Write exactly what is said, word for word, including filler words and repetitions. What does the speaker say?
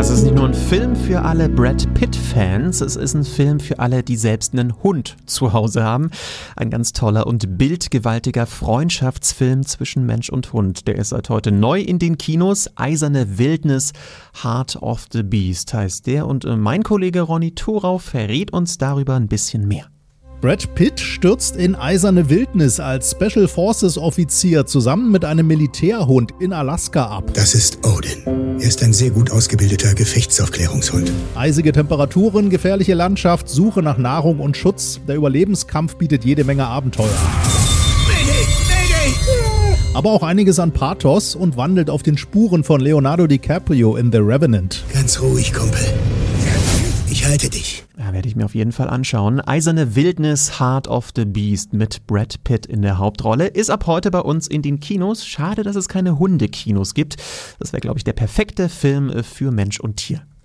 Das ist nicht nur ein Film für alle Brad Pitt-Fans, es ist ein Film für alle, die selbst einen Hund zu Hause haben. Ein ganz toller und bildgewaltiger Freundschaftsfilm zwischen Mensch und Hund. Der ist seit heute neu in den Kinos. Eiserne Wildnis, Heart of the Beast heißt der. Und mein Kollege Ronny Thorau verrät uns darüber ein bisschen mehr. Brad Pitt stürzt in eiserne Wildnis als Special Forces Offizier zusammen mit einem Militärhund in Alaska ab. Das ist Odin. Er ist ein sehr gut ausgebildeter Gefechtsaufklärungshund. Eisige Temperaturen, gefährliche Landschaft, Suche nach Nahrung und Schutz. Der Überlebenskampf bietet jede Menge Abenteuer. Mayday! Mayday! Aber auch einiges an Pathos und wandelt auf den Spuren von Leonardo DiCaprio in The Revenant. Ganz ruhig, Kumpel. Ich halte dich. Ja, werde ich mir auf jeden Fall anschauen. Eiserne Wildnis, Heart of the Beast mit Brad Pitt in der Hauptrolle. Ist ab heute bei uns in den Kinos. Schade, dass es keine Hundekinos gibt. Das wäre, glaube ich, der perfekte Film für Mensch und Tier.